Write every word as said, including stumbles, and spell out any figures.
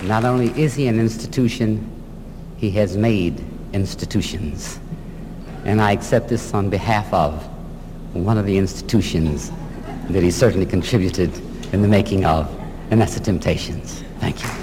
Not only is he an institution, he has made institutions. And I accept this on behalf of one of the institutions that he certainly contributed in the making of, and that's the Temptations. Thank you.